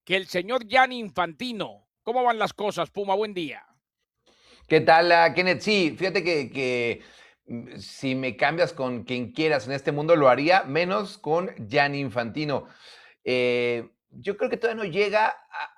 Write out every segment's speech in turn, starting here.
que el señor Gianni Infantino. ¿Cómo van las cosas, Puma? Buen día. ¿Qué tal, Kenneth? Sí, fíjate que si me cambias con quien quieras en este mundo, lo haría, menos con Gianni Infantino. Yo creo que todavía no llega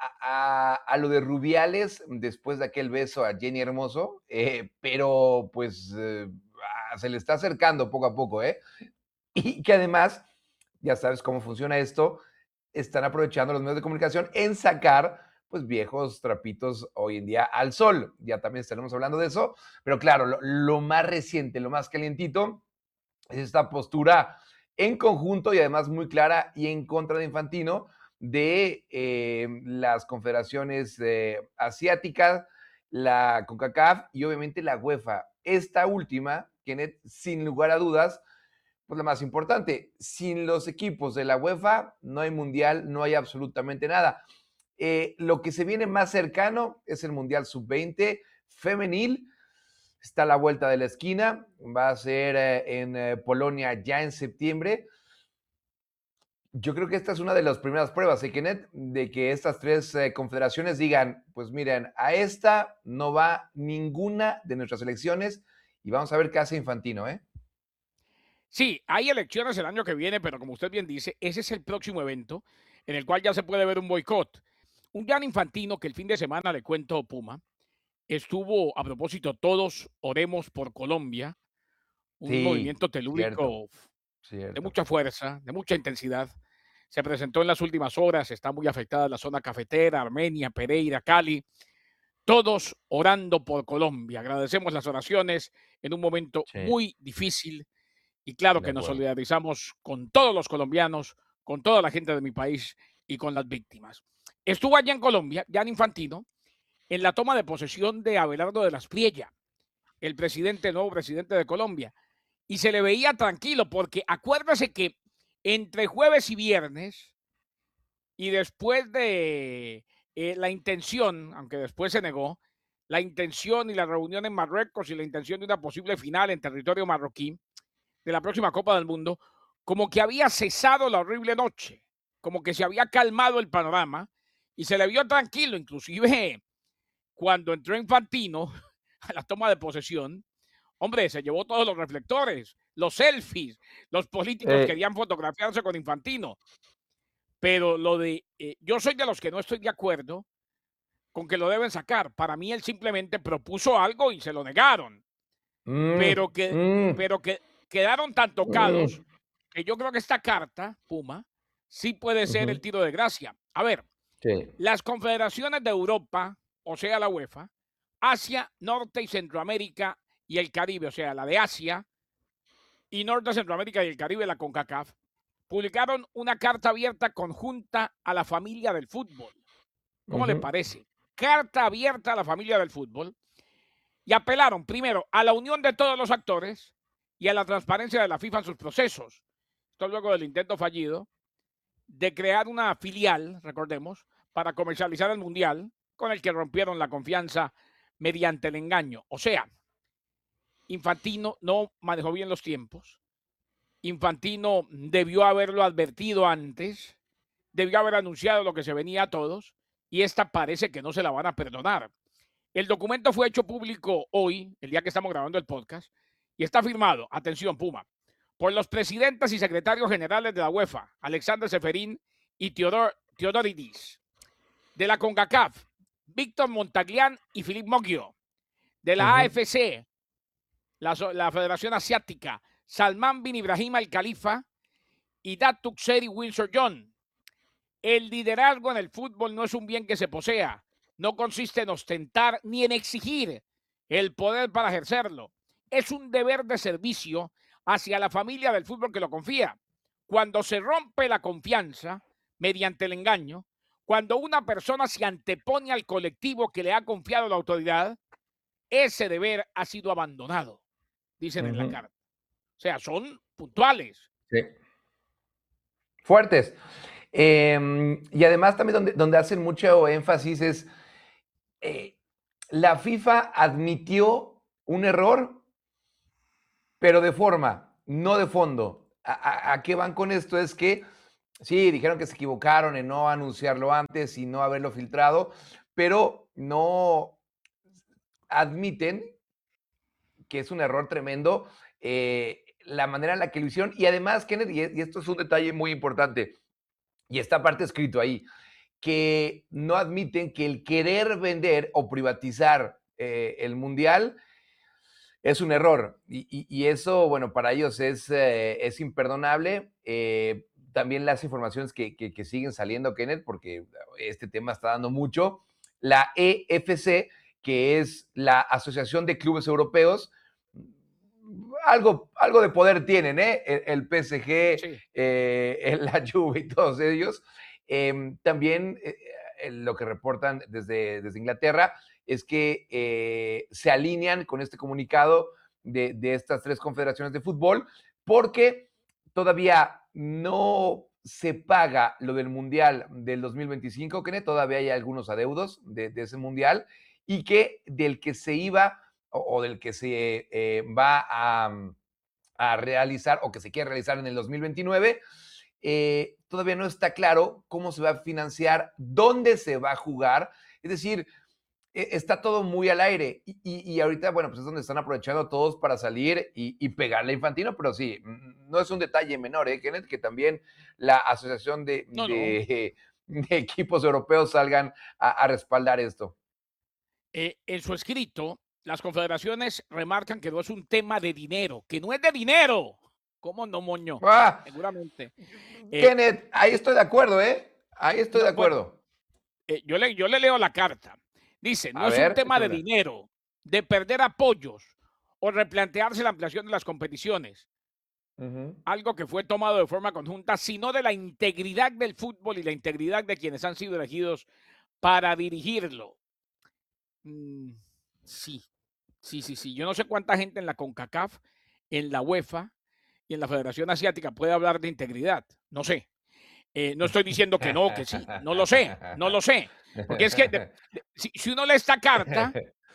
a lo de Rubiales después de aquel beso a Jenny Hermoso, pero pues se le está acercando poco a poco, ¿eh? Y que además, ya sabes cómo funciona esto, están aprovechando los medios de comunicación en sacar pues viejos trapitos hoy en día al sol. Ya también estaremos hablando de eso, pero claro, lo más reciente, lo más calientito es esta postura en conjunto y además muy clara y en contra de Infantino de las confederaciones asiáticas, la CONCACAF y obviamente la UEFA. Esta última, Kenneth, sin lugar a dudas, pues la más importante. Sin los equipos de la UEFA no hay mundial, no hay absolutamente nada. Lo que se viene más cercano es el Mundial Sub-20 femenil. Está a la vuelta de la esquina. Va a ser en Polonia ya en septiembre. Yo creo que esta es una de las primeras pruebas, Kenneth, de que estas tres confederaciones digan, pues miren, a esta no va ninguna de nuestras elecciones y vamos a ver qué hace Infantino, ¿eh? Sí, hay elecciones el año que viene, pero como usted bien dice, ese es el próximo evento en el cual ya se puede ver un boicot. Un Gianni Infantino que el fin de semana, le cuento, Puma, estuvo, a propósito, todos oremos por Colombia, un Sí, movimiento cierto, telúrico de cierto. mucha fuerza, de mucha intensidad. Se presentó en las últimas horas, está muy afectada la zona cafetera, Armenia, Pereira, Cali, todos orando por Colombia. Agradecemos las oraciones en un momento Sí, muy difícil y claro de que nos acuerdo. solidarizamos con todos los colombianos, con toda la gente de mi país y con las víctimas. Estuvo allá en Colombia, Jan Infantino, en la toma de posesión de Abelardo de las Priella, el presidente, el nuevo presidente de Colombia, y se le veía tranquilo porque acuérdese que entre jueves y viernes y después de la intención, aunque después se negó, la intención y la reunión en Marruecos y la intención de una posible final en territorio marroquí de la próxima Copa del Mundo, como que había cesado la horrible noche, como que se había calmado el panorama y se le vio tranquilo, inclusive cuando entró Infantino a la toma de posesión, hombre, se llevó todos los reflectores, los selfies, los políticos Eh, querían fotografiarse con Infantino, pero lo de, yo soy de los que no estoy de acuerdo con que lo deben sacar. Para mí él simplemente propuso algo y se lo negaron, mm, pero que, mm, pero que quedaron tan tocados mm, que yo creo que esta carta, Puma, sí puede ser el ujú, tiro de gracia. A ver, sí, las confederaciones de Europa, o sea, la UEFA, Asia, Norte y Centroamérica y el Caribe, o sea, la de Asia y Norte, Centroamérica y el Caribe, la CONCACAF, publicaron una carta abierta conjunta a la familia del fútbol. ¿Cómo le ujú, parece? Carta abierta a la familia del fútbol y apelaron primero a la unión de todos los actores y a la transparencia de la FIFA en sus procesos. Esto luego del intento fallido de crear una filial, recordemos, para comercializar el Mundial, con el que rompieron la confianza mediante el engaño. O sea, Infantino no manejó bien los tiempos. Infantino debió haberlo advertido antes, debió haber anunciado lo que se venía a todos, y esta parece que no se la van a perdonar. El documento fue hecho público hoy, el día que estamos grabando el podcast, y está firmado, atención Puma, por los presidentes y secretarios generales de la UEFA, Alexander Seferín y Teodoridis, de la CONCACAF, Víctor Montaglián y Philippe Moggio, de la ujú, AFC, la Federación Asiática, Salman bin Ibrahim Al Khalifa y Datuk Seri Windsor John. El liderazgo en el fútbol no es un bien que se posea, no consiste en ostentar ni en exigir el poder para ejercerlo. Es un deber de servicio hacia la familia del fútbol que lo confía. Cuando se rompe la confianza mediante el engaño, cuando una persona se antepone al colectivo que le ha confiado la autoridad, ese deber ha sido abandonado, dicen en la ujú, carta. O sea, son puntuales. sí. Fuertes. Y además también donde hacen mucho énfasis es, eh, la FIFA admitió un error, pero de forma, no de fondo. ¿A qué van con esto? Es que Sí, dijeron que se equivocaron en no anunciarlo antes y no haberlo filtrado, pero no admiten que es un error tremendo la manera en la que lo hicieron. Y además, Kenneth, y esto es un detalle muy importante, y está parte escrito ahí, que no admiten que el querer vender o privatizar el mundial es un error. Y eso, bueno, para ellos es imperdonable. También las informaciones que siguen saliendo, Kenneth, porque este tema está dando mucho. La EFC, que es la Asociación de Clubes Europeos, algo de poder tienen, ¿eh? El PSG, Sí. la Juve y todos ellos. También lo que reportan desde Inglaterra es que se alinean con este comunicado de estas tres confederaciones de fútbol porque todavía no se paga lo del Mundial del 2025, que todavía hay algunos adeudos de ese Mundial y que del que se iba o del que se va a realizar o que se quiere realizar en el 2029, todavía no está claro cómo se va a financiar, dónde se va a jugar. Es decir, está todo muy al aire y ahorita, bueno, pues es donde están aprovechando todos para salir y pegarle a Infantino, pero sí, no es un detalle menor, Kenneth, que también la Asociación No, no. de Equipos Europeos salgan a respaldar esto. En su escrito, las confederaciones remarcan que no es un tema de dinero, que no es de dinero. ¿Cómo no, moño? Ah, Seguramente. Eh, Kenneth, ahí estoy de acuerdo, ¿eh? Ahí estoy de no, bueno, acuerdo. yo le leo la carta. Dice, no A es un ver, tema de échamela. dinero, de perder apoyos o replantearse la ampliación de las competiciones, Ujú. algo que fue tomado de forma conjunta, sino de la integridad del fútbol y la integridad de quienes han sido elegidos para dirigirlo. Mm, sí, sí. Yo no sé cuánta gente en la CONCACAF, en la UEFA y en la Federación Asiática puede hablar de integridad. No sé. No estoy diciendo que no, que sí. No lo sé, no lo sé. Porque es que si uno lee esta carta,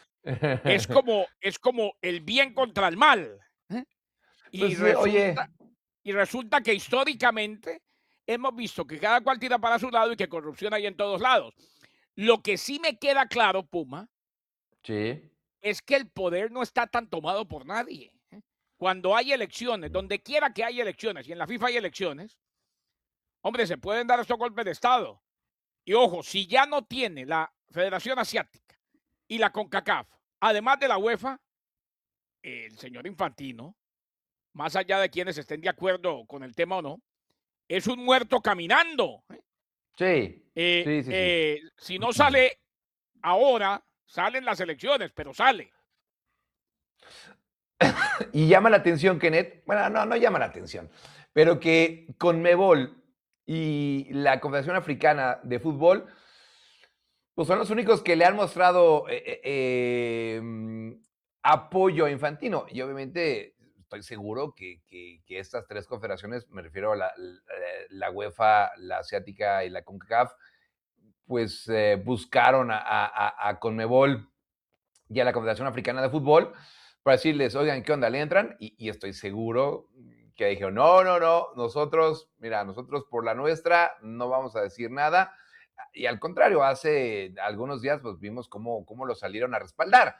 es como el bien contra el mal. ¿Eh? Y Pues, oye, resulta que históricamente hemos visto que cada cual tira para su lado y que corrupción hay en todos lados. Lo que sí me queda claro, Puma, sí. es que el poder no está tan tomado por nadie. Cuando hay elecciones, donde quiera que haya elecciones, y en la FIFA hay elecciones, hombre, se pueden dar estos golpes de Estado. Y ojo, si ya no tiene la Federación Asiática y la CONCACAF, además de la UEFA, el señor Infantino, más allá de quienes estén de acuerdo con el tema o no, es un muerto caminando. Sí, sí, sí, sí. Si no sale ahora, salen las elecciones, pero sale. Y llama la atención, Kenneth, bueno, no llama la atención, pero que Conmebol y la Confederación Africana de Fútbol, pues son los únicos que le han mostrado apoyo a Infantino. Y obviamente estoy seguro que estas tres confederaciones, me refiero a la UEFA, la Asiática y la CONCACAF, pues buscaron a Conmebol y a la Confederación Africana de Fútbol para decirles, oigan, ¿qué onda? ¿Le entran? Y estoy seguro que dijeron, no, nosotros, mira, nosotros por la nuestra no vamos a decir nada. Y al contrario, hace algunos días pues vimos cómo lo salieron a respaldar.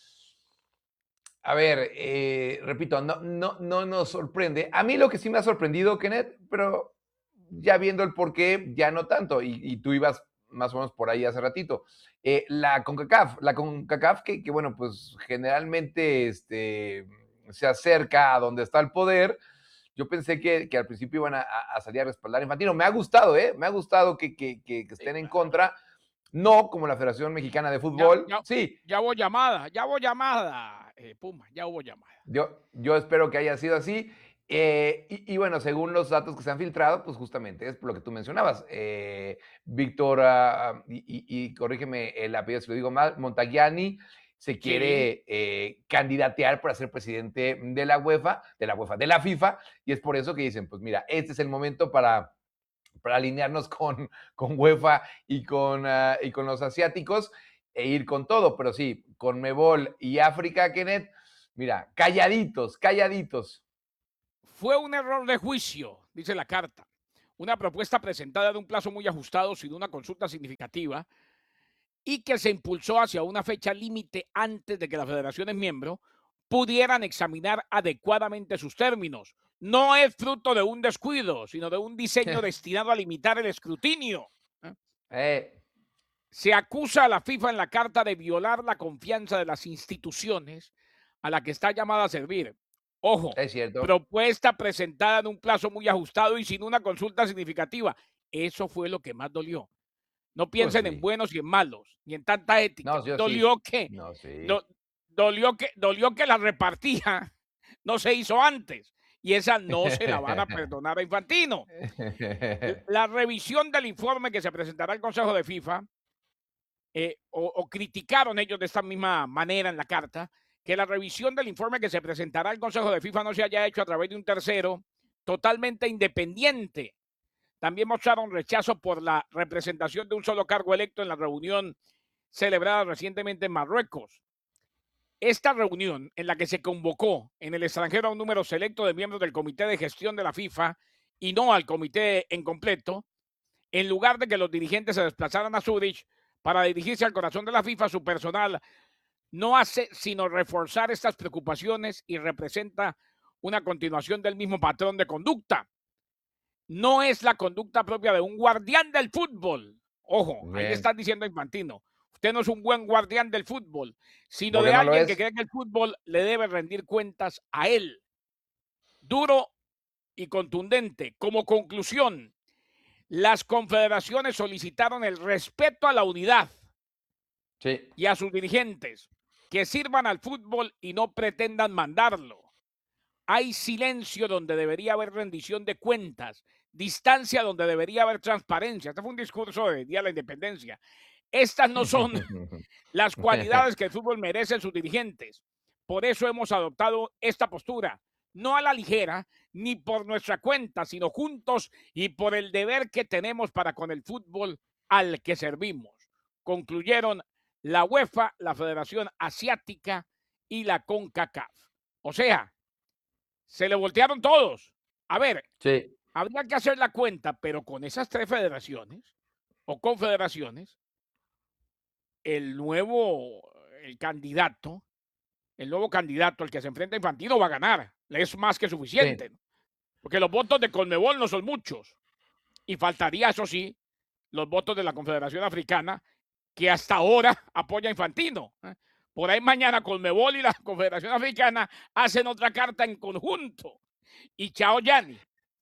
A ver, repito, no nos sorprende. A mí lo que sí me ha sorprendido, Kenneth, pero ya viendo el porqué, ya no tanto, y tú ibas más o menos por ahí hace ratito. La CONCACAF que, bueno, pues generalmente se acerca a donde está el poder. Yo pensé que al principio iban a salir a respaldar a Infantino. Me ha gustado, ¿eh? Me ha gustado que Sí, estén en claro. contra, no como la Federación Mexicana de Ya, Fútbol. ya, Sí, ya hubo llamada, Puma, ya hubo llamada. yo espero que haya sido así. Y bueno, según los datos que se han filtrado, pues justamente es por lo que tú mencionabas. Víctor, y corrígeme el apellido si lo digo mal, Montagliani se Sí, quiere candidatear para ser presidente de la FIFA, y es por eso que dicen, pues mira, este es el momento para alinearnos con UEFA y con los asiáticos e ir con todo. Pero sí, con Mebol y África, Kenneth, mira, calladitos, calladitos. fue un error de juicio, dice la carta. una propuesta presentada de un plazo muy ajustado sin una consulta significativa y que se impulsó hacia una fecha límite antes de que las federaciones miembros pudieran examinar adecuadamente sus términos. No es fruto de un descuido, sino de un diseño destinado a limitar el escrutinio. ¿eh? Eh, Se acusa a la FIFA en la carta de violar la confianza de las instituciones a la que está llamada a servir. Ojo, es cierto. propuesta presentada en un plazo muy ajustado y sin una consulta significativa. Eso fue lo que más dolió. No Pues piensen en sí. buenos y en malos, ni en tanta ética. No, yo sí. No, sí. Dolió que la repartija no se hizo antes. Y esa no se la van a perdonar a Infantino. La revisión del informe que se presentará al Consejo de FIFA, o criticaron ellos de esta misma manera en la carta, que la revisión del informe que se presentará al Consejo de FIFA no se haya hecho a través de un tercero totalmente independiente. También mostraron rechazo por la representación de un solo cargo electo en la reunión celebrada recientemente en Marruecos. Esta reunión, en la que se convocó en el extranjero a un número selecto de miembros del comité de gestión de la FIFA y no al comité en completo, en lugar de que los dirigentes se desplazaran a Zurich para dirigirse al corazón de la FIFA, su personal no hace sino reforzar estas preocupaciones y representa una continuación del mismo patrón de conducta. No es la conducta propia de un guardián del fútbol. Ojo, ahí le Bien. están diciendo a Infantino, usted no es un buen guardián del fútbol, sino de Porque no lo alguien que es. cree que el fútbol le debe rendir cuentas a él. Duro y contundente. Como conclusión, las confederaciones solicitaron el respeto a la unidad Sí. y a sus dirigentes, que sirvan al fútbol y no pretendan mandarlo. Hay silencio donde debería haber rendición de cuentas, distancia donde debería haber transparencia. Este fue un discurso de Día de la Independencia. Estas no son las cualidades que el fútbol merece en sus dirigentes. Por eso hemos adoptado esta postura, no a la ligera, ni por nuestra cuenta, sino juntos y por el deber que tenemos para con el fútbol al que servimos. Concluyeron la UEFA, la Federación Asiática y la CONCACAF. O sea, se le voltearon todos. A ver, Sí. habría que hacer la cuenta, pero con esas tres federaciones o confederaciones, el nuevo, el candidato, el nuevo candidato al que se enfrenta Infantino va a ganar. Es más que Sí. suficiente. Porque los votos de Conmebol no son muchos. Y faltaría, eso sí, los votos de la Confederación Africana, que hasta ahora apoya a Infantino. Por ahí mañana Conmebol y la Confederación Africana hacen otra carta en conjunto. Y chao, Yanni.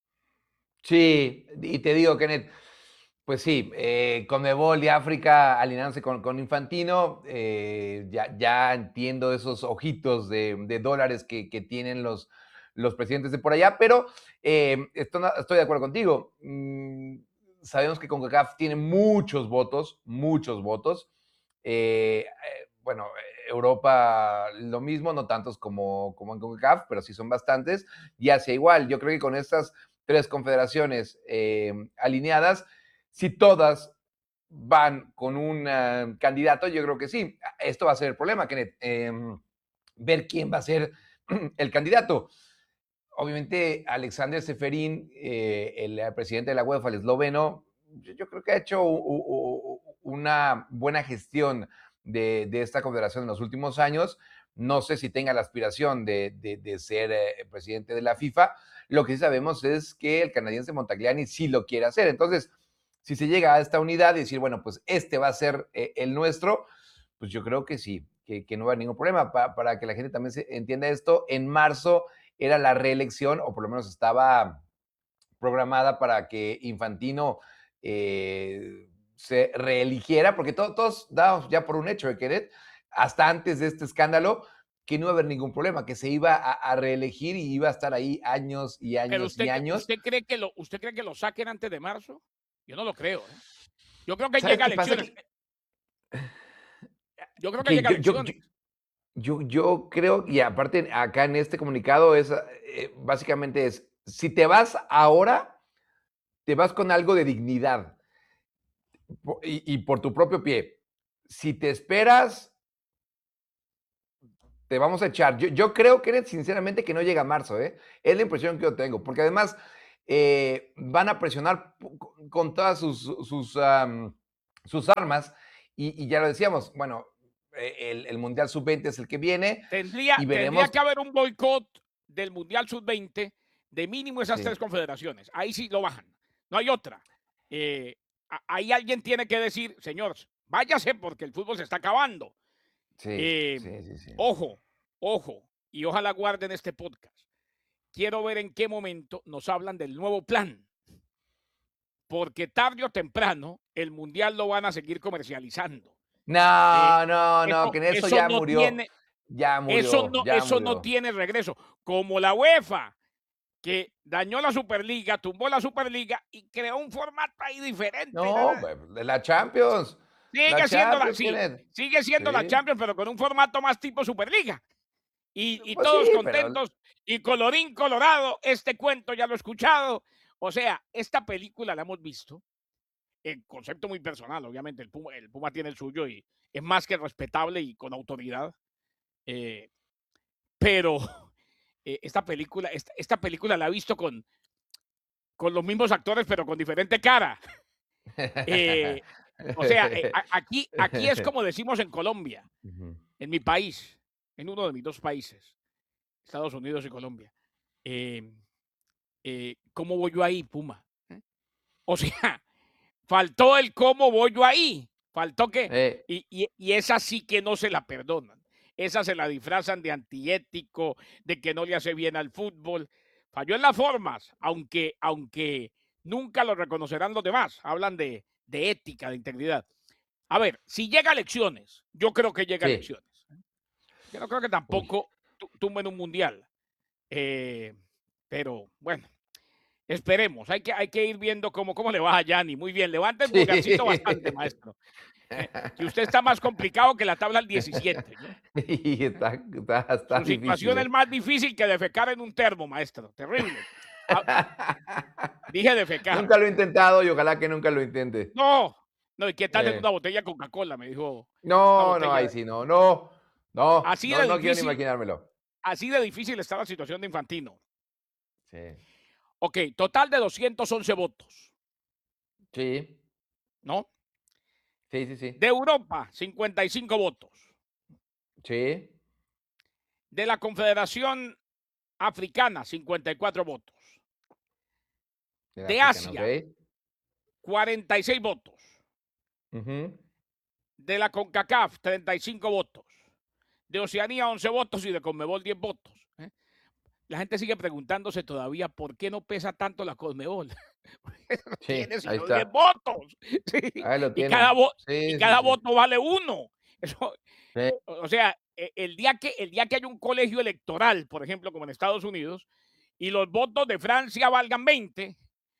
Sí, y te digo, Kenneth, pues sí, Conmebol y África alineándose con Infantino, ya entiendo esos ojitos de dólares que tienen los presidentes de por allá, pero estoy de acuerdo contigo. Sabemos que CONCACAF tiene muchos votos, muchos votos. Bueno, Europa lo mismo, no tantos como en CONCACAF, pero sí son bastantes. Y hacia igual, yo creo que con estas tres confederaciones alineadas, si todas van con un candidato, yo creo que sí. Esto va a ser el problema, Kenneth. Ver quién va a ser el candidato. Obviamente, Alexander Seferín, el presidente de la UEFA, el esloveno, yo creo que ha hecho una buena gestión de esta confederación en los últimos años. No sé si tenga la aspiración de ser presidente de la FIFA. Lo que sí sabemos es que el canadiense Montagliani sí lo quiere hacer. Entonces, si se llega a esta unidad y decir, bueno, pues este va a ser el nuestro, pues yo creo que sí, que no va a haber ningún problema. Para que la gente también se entienda esto, en marzo era la reelección, o por lo menos estaba programada para que Infantino se reeligiera, porque todos dábamos ya por un hecho de Kenneth, hasta antes de este escándalo, que no iba a haber ningún problema, que se iba a reelegir y iba a estar ahí años y Pero años y años. usted cree que lo saquen antes de marzo? Yo no lo creo, ¿eh? Yo creo que ¿Sabes llega a qué pasa? elecciones. Yo creo que Que llega a elecciones. yo creo, y aparte acá en este comunicado es, básicamente es, si te vas ahora, te vas con algo de dignidad y por tu propio pie. Si te esperas, te vamos a echar. Yo creo que sinceramente que no llega a marzo, ¿eh? Es la impresión que yo tengo, porque además van a presionar con todas sus armas y ya lo decíamos, bueno, el Mundial Sub-20 es el que viene y Tendría veremos. que haber un boicot del Mundial Sub-20 de mínimo esas Sí, 3 confederaciones. Ahí sí lo bajan. No hay otra. Ahí alguien tiene que decir, señor, váyase porque el fútbol se está acabando. sí, Eh, sí, sí, sí. ojo, ojo, y ojalá guarden este podcast. Quiero ver en qué momento nos hablan del nuevo plan, porque tarde o temprano el Mundial lo van a seguir comercializando. Eh, No, no, no, eso, que en eso eso ya no murió, tiene, ya murió, ya eso no murió. tiene regreso. Como la UEFA, que dañó la Superliga, tumbó la Superliga y creó un formato ahí diferente. No, de la Sigue siendo Champions, sí, Kenneth. sigue siendo la Sí, Champions, pero con un formato más tipo Superliga. Y pues sí, todos pero contentos y colorín colorado, este cuento ya lo he escuchado. O sea, esta película la hemos visto, en concepto muy personal, obviamente, el Puma tiene el suyo y es más que respetable y con autoridad, pero esta película la he visto con los mismos actores, pero con diferente cara. Eh, o sea, aquí es como decimos en Colombia, Ujú. en mi país, en uno de mis 2 países, Estados Unidos y Colombia. Eh, ¿Cómo voy yo ahí, Puma? O sea, faltó el cómo voy yo ahí. Faltó que. Eh, Y esa sí que no se la perdonan. Esa se la disfrazan de antiético, de que no le hace bien al fútbol. Falló en las formas, aunque nunca lo reconocerán los demás. Hablan de ética, de integridad. A ver, si llega a elecciones, yo creo que llega a sí. elecciones. Yo no creo que Uy. tampoco tumben un mundial. Pero bueno, esperemos. Hay que ir viendo cómo le va a Yanni. Muy bien, levanta el Sí. pulgarcito bastante, maestro. Que usted está más complicado que la tabla del 17. ¿Yo? Y está Su difícil, situación es ¿eh? más difícil que defecar en un termo, maestro. Terrible. Ah, dije defecar. Nunca lo he intentado y ojalá que nunca lo intente. No, no, ¿y qué tal en Eh, una botella de Coca-Cola? Me dijo una no, no, botella. ahí sí, no, no, no, Así no, de no quiero ni difícil, imaginármelo. así de difícil está la situación de Infantino. Sí, Ok, total de 211 votos, sí, ¿no? sí, sí, sí, De Europa, 55 votos. sí, De la Confederación Africana, 54 votos. el De africano, ¿ok? Asia, 46 votos. Ujú. De la CONCACAF, 35 votos. De Oceanía, 11 votos y de Conmebol, 10 votos. La gente sigue preguntándose todavía por qué no pesa tanto la Conmebol. No Sí, tiene ahí sino 10 está, votos. Sí, ahí lo y, tienen. y Sí, sí, cada sí, voto vale uno. Eso, sí, o sea, el día que hay un colegio electoral, por ejemplo, como en Estados Unidos, y los votos de Francia valgan 20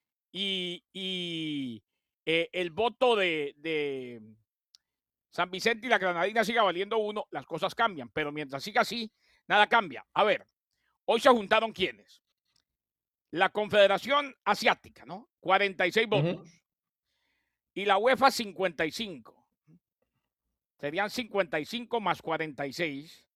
y el voto de San Vicente y la Granadina siga valiendo uno, las cosas cambian. Pero mientras siga así, nada cambia. A ver, hoy se juntaron quiénes. La Confederación Asiática, ¿no? 46 ujú. votos. Y la UEFA 55. Serían 55 más 46.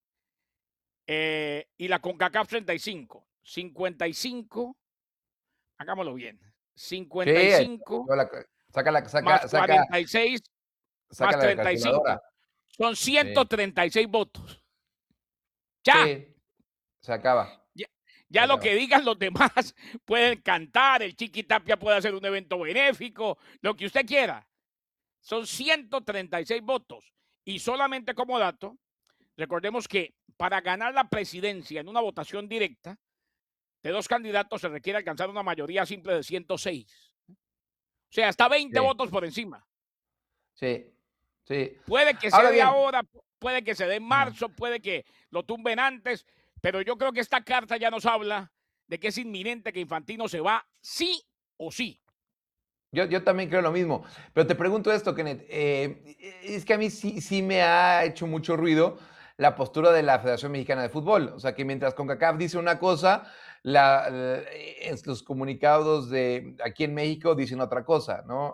Y la CONCACAF 35. 55, hagámoslo bien. Sí, ahí está. 55 más Saca, 46 más saca la calculadora. 35. Son Sí, 136 votos. Ya, sí, se acaba, ya, se ya lo que acaba. digan los demás, pueden cantar, el Chiqui Tapia puede hacer un evento benéfico, lo que usted quiera. Son 136 votos. Y solamente como dato, recordemos que para ganar la presidencia en una votación directa de 2 candidatos se requiere alcanzar una mayoría simple de 106. O sea, hasta 20 Sí, votos por encima. sí, sí. Puede que sea Ahora de bien, ahora, puede que se dé en mm, marzo, puede que lo tumben antes, pero yo creo que esta carta ya nos habla de que es inminente que Infantino se va sí o sí. yo también creo lo mismo, pero te pregunto esto, Kenneth, es que a mí sí me ha hecho mucho ruido la postura de la Federación Mexicana de Fútbol, o sea, que mientras CONCACAF dice una cosa, en los comunicados de aquí en México dicen otra cosa, ¿no?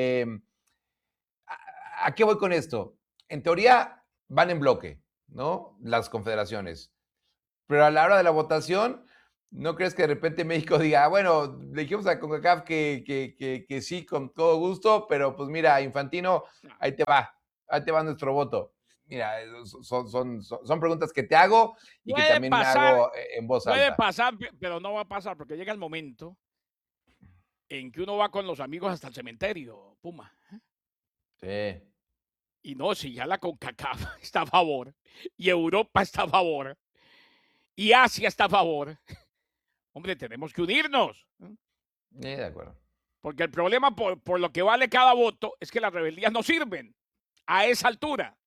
¿A qué voy con esto? En teoría van en bloque, ¿no? Las confederaciones, pero a la hora de la votación ¿No crees que de repente México diga, bueno, le dijimos a CONCACAF que sí, con todo gusto, pero pues mira, Infantino, No. ahí te va nuestro voto? Mira, son preguntas que te hago y que Puede también me pasar, hago en voz alta. pero no va a pasar porque llega el momento en que uno va con los amigos hasta el cementerio, Puma. Sí. Y no, si ya la CONCACAF está a favor, y Europa está a favor, y Asia está a favor, hombre, tenemos que unirnos. De acuerdo. Porque el problema por lo que vale cada voto es que las rebeldías no sirven a esa altura.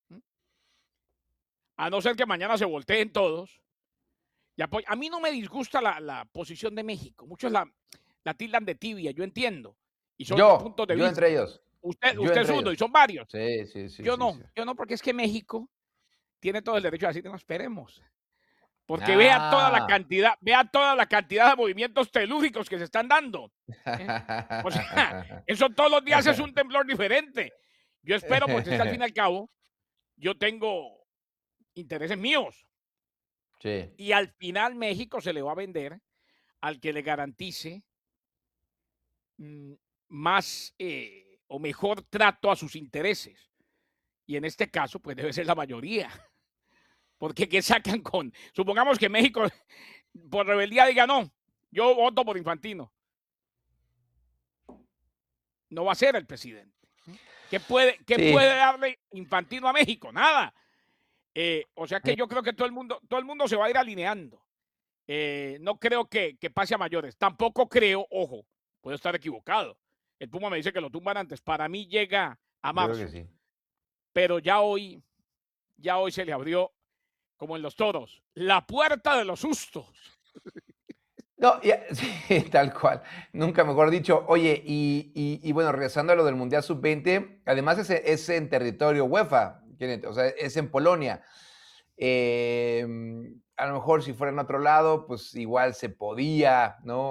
A no ser que mañana se volteen todos. A mí no me disgusta la posición de México. Muchos la tildan de tibia, yo entiendo. Y son puntos de Yo vista. entre ellos. Yo Usted es entre uno y ellos. son varios. Sí, sí, sí, Yo sí, no, sí. yo no, porque es que México tiene todo el derecho a decir, no esperemos. Porque Ah. vea toda la cantidad de movimientos telúricos que se están dando. O sea, eso todos los días es un temblor diferente. Yo espero, porque es que al fin y al cabo, yo tengo intereses míos. Sí. Y al final México se le va a vender al que le garantice más o mejor trato a sus intereses. Y en este caso, pues debe ser la mayoría. Porque ¿qué sacan con? Supongamos que México por rebeldía diga no, yo voto por Infantino. No va a ser el presidente. ¿Qué puede Sí. darle Infantino a México? Nada. O sea que Sí. yo creo que todo el mundo se va a ir alineando. No creo que pase a mayores. Tampoco creo, ojo, puedo estar equivocado. El Puma me dice que lo tumban antes. Para mí llega a Yo creo que marzo. sí. Pero ya hoy se le abrió, como en los toros, la puerta de los sustos. No, sí, tal cual. Nunca mejor dicho. Oye, y bueno, regresando a lo del Mundial Sub-20, además es en territorio UEFA, Kenneth, o sea, es en Polonia. A lo mejor si fuera en otro lado, pues igual se podía, ¿no?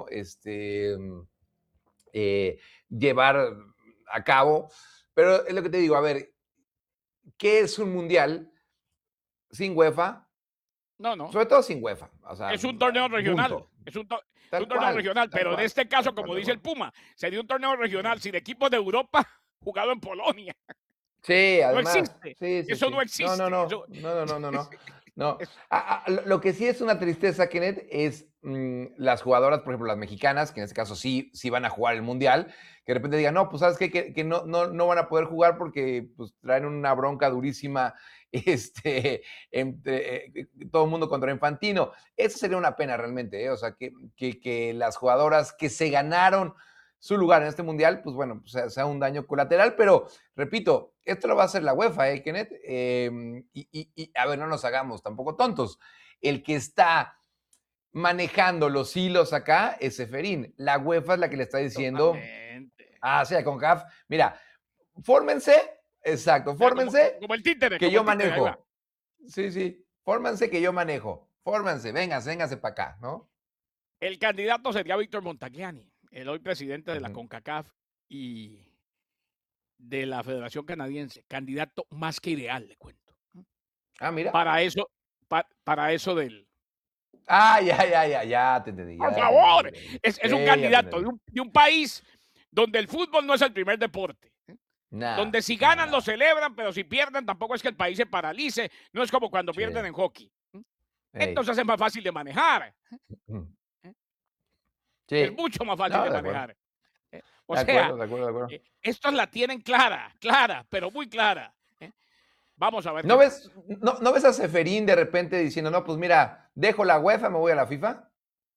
Llevar a cabo. Pero es lo que te digo, a ver, ¿qué es un Mundial sin UEFA? No, no. Sobre todo sin UEFA, o sea, Es un torneo regional. punto. Es un Tal torneo cual, regional. tal Pero en cual, este caso, tal cual, como tal dice cual. el Puma, sería un torneo regional sin equipos de Europa jugado en Polonia. Sí, No además. existe. Sí, sí, Eso no sí. No, no, existe. no. Eso, No, no, no, no, no. No. es- Lo que sí es una tristeza, Kenneth, es las jugadoras, por ejemplo, las mexicanas, que en este caso sí van a jugar el Mundial, que de repente digan, no, pues sabes qué? Que no van a poder jugar porque pues, traen una bronca durísima entre todo el mundo contra Infantino. Eso sería una pena realmente, ¿eh? O sea, que las jugadoras que se ganaron su lugar en este mundial, pues bueno, pues sea un daño colateral, pero repito, esto lo va a hacer la UEFA, Kenneth, y a ver, no nos hagamos tampoco tontos. El que está manejando los hilos acá es Seferín. La UEFA es la que le está diciendo, Totalmente. sí, a CONCACAF, mira, fórmense, exacto, Ya, fórmense como el títere, que como yo el títere, ahí va. manejo. Sí, sí, fórmense que yo manejo. Fórmense, véngase para acá, ¿no? El candidato sería Víctor Montagliani, el hoy presidente de la Ujú. CONCACAF y de la Federación Canadiense. Candidato más que ideal, le cuento. Mira. Para eso, para eso del. Ya te entendí, Por ya te entendí. favor, Ya te entendí. es un Sí, ya te candidato entendí. de un país donde el fútbol no es el primer deporte. Nada, Donde si ganan lo nada. celebran, pero si pierden tampoco es que el país se paralice. No es como cuando Sí. pierden en hockey. Ey. Entonces es más fácil de manejar. Mm. Es Sí. mucho más fácil No, de de acuerdo. manejar. O De sea, acuerdo, de acuerdo, de acuerdo. estos la tienen clara, pero muy clara. Vamos a ver qué ¿No ves, pasa. no ves a Seferín de repente diciendo, no, pues mira, dejo la UEFA, me voy a la FIFA?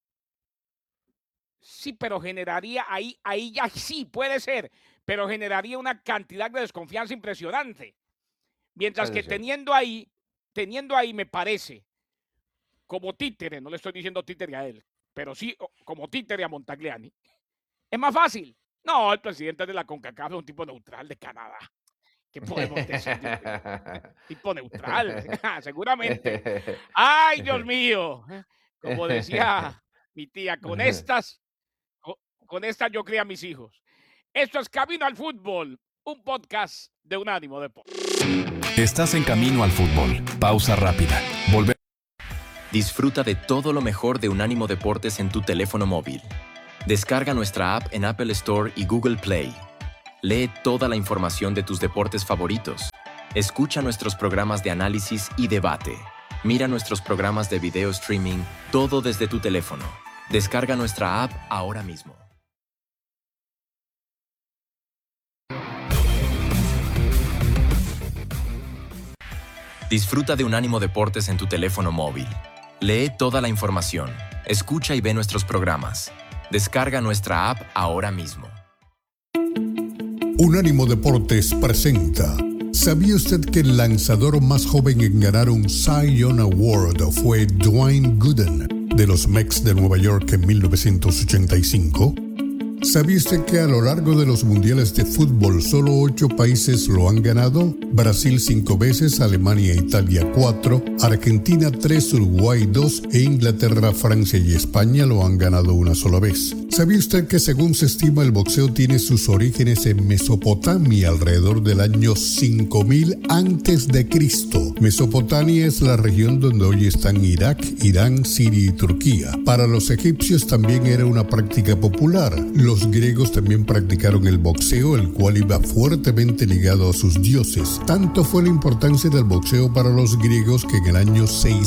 Sí, pero generaría ahí ya sí puede ser, pero generaría una cantidad de desconfianza impresionante. Mientras Eso que es cierto. teniendo ahí me parece, como títere, no le estoy diciendo títere a él, pero sí como títere a Montagliani, es más fácil. No, el presidente de la CONCACAF es un tipo neutral de Canadá. ¿Qué podemos decir de un tipo neutral? Seguramente. ¡Ay, Dios mío! Como decía mi tía, con estas yo crié a mis hijos. Esto es Camino al Fútbol, un podcast de Unánimo Deportes. Estás en Camino al Fútbol. Pausa rápida. Volvemos. Disfruta de todo lo mejor de Unánimo Deportes en tu teléfono móvil. Descarga nuestra app en Apple Store y Google Play. Lee toda la información de tus deportes favoritos. Escucha nuestros programas de análisis y debate. Mira nuestros programas de video streaming, todo desde tu teléfono. Descarga nuestra app ahora mismo. Disfruta de Unánimo Deportes en tu teléfono móvil. Lee toda la información. Escucha y ve nuestros programas. Descarga nuestra app ahora mismo. Unánimo Deportes presenta. ¿Sabía usted que el lanzador más joven en ganar un Cy Young Award fue Dwayne Gooden de los Mets de Nueva York en 1985? ¿Sabía usted que a lo largo de los mundiales de fútbol solo 8 países lo han ganado? Brasil 5 veces, Alemania e Italia 4, Argentina 3, Uruguay 2 e Inglaterra, Francia y España lo han ganado una sola vez. ¿Sabía usted que según se estima el boxeo tiene sus orígenes en Mesopotamia alrededor del año 5000 a.C.? Mesopotamia es la región donde hoy están Irak, Irán, Siria y Turquía. Para los egipcios también era una práctica popular. Los griegos también practicaron el boxeo, el cual iba fuertemente ligado a sus dioses. Tanto fue la importancia del boxeo para los griegos que en el año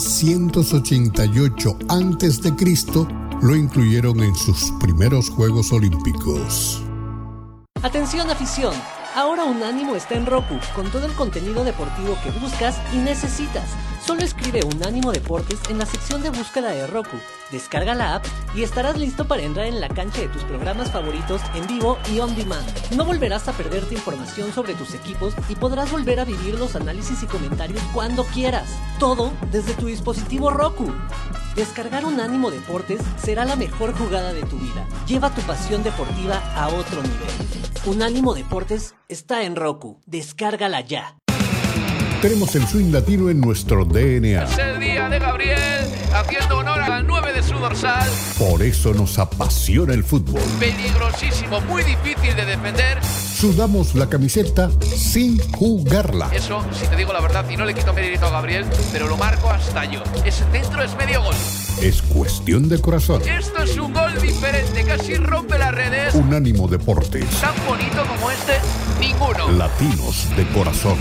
688 a.C. lo incluyeron en sus primeros Juegos Olímpicos. Atención afición, ahora Unánimo está en Roku, con todo el contenido deportivo que buscas y necesitas. Solo escribe Unánimo Deportes en la sección de búsqueda de Roku, descarga la app y estarás listo para entrar en la cancha de tus programas favoritos en vivo y on demand. No volverás a perderte información sobre tus equipos y podrás volver a vivir los análisis y comentarios cuando quieras. Todo desde tu dispositivo Roku. Descargar Unánimo Deportes será la mejor jugada de tu vida. Lleva tu pasión deportiva a otro nivel. Unánimo Deportes está en Roku. Descárgala ya. Tenemos el swing latino en nuestro DNA. Es el día de Gabriel, haciendo honor al 9 de su dorsal. Por eso nos apasiona el fútbol. Peligrosísimo, muy difícil de defender. Sudamos la camiseta sin jugarla. Eso, si te digo la verdad, y no le quito mérito a Gabriel, pero lo marco hasta yo. Ese centro es medio gol. Es cuestión de corazón. Esto es un gol diferente, casi rompe las redes. Unánimo Deportes. Tan bonito como este, ninguno. Latinos de corazón.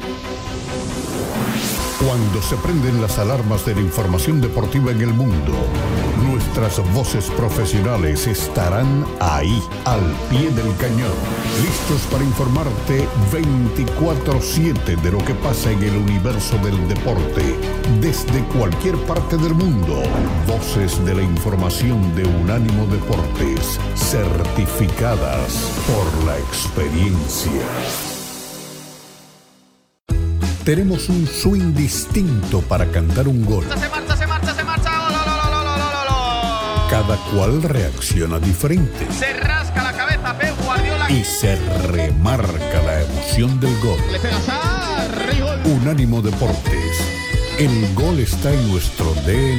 Cuando se prenden las alarmas de la información deportiva en el mundo, nuestras voces profesionales estarán ahí, al pie del cañón, listos para informarte 24/7 de lo que pasa en el universo del deporte, desde cualquier parte del mundo. Voces de la información de Unánimo Deportes, certificadas por la experiencia. Tenemos un swing distinto para cantar un gol. Se marcha. Cada cual reacciona diferente. Se rasca la cabeza Pep Guardiola. Y se remarca la emoción del gol. Le pega Sarri, gol. Unánimo Deportes. El gol está en nuestro DNA.